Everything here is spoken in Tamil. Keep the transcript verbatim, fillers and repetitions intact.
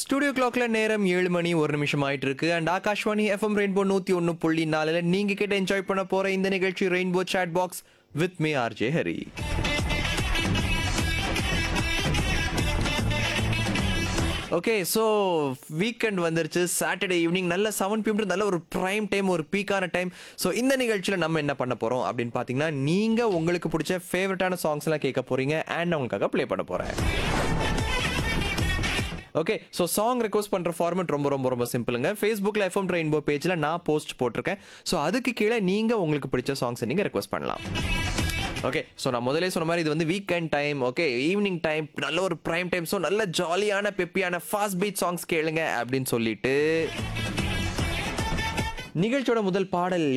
ஸ்டுடியோ கிளாக்ல நேரம் ஏழு மணி ஒரு நிமிஷம் ஆயிட்டு இருக்கு. அண்ட் ஆகாஷ்வாணி எஃப்எம் ரெயின்போ நூத்தி ஒன்னு புள்ளி நாலுல நீங்க கிட்ட என்ஜாய் பண்ண போற இந்த நிகழ்ச்சி rainbow chat box with me RJ Hari. Okay, so weekend வந்துருச்சு. சாட்டர்டே ஈவினிங் நல்ல செவன் பிஎம் நல்ல ஒரு ப்ரைம் டைம், ஒரு பீக்கான டைம். ஸோ இந்த நிகழ்ச்சியில் நம்ம என்ன பண்ண போகிறோம் அப்படின்னு பார்த்தீங்கன்னா, நீங்கள் உங்களுக்கு பிடிச்ச ஃபேவரட்டான சாங்ஸ் எல்லாம் கேட்க போறீங்க அண்ட் நான் உங்களுக்காக ப்ளே பண்ண போகிறேன். ஓகே, ஸோ சாங் ரெக்வஸ்ட் பண்ணுற ஃபார்மெட் ரொம்ப ரொம்ப ரொம்ப சிம்பிளுங்க. ஃபேஸ்புக்கில் எஃப்எம் ரெயின்போ பேஜில் நான் போஸ்ட் போட்டிருக்கேன். ஸோ அதுக்கு கீழே நீங்கள் உங்களுக்கு பிடிச்ச சாங்ஸை நீங்கள் ரெக்வஸ்ட் பண்ணலாம். ஓகே, ஸோ நான் முதலே சொன்ன மாதிரி இது வந்து weekend time. Okay, evening time, நல்ல ஒரு ப்ரைம் டைம். ஸோ நல்ல ஜாலியான பெப்பியான ஃபாஸ்ட் பீட் சாங்ஸ் கேளுங்க அப்படின்னு சொல்லிட்டு நிகழ்ச்சியோட முதல் பாடல்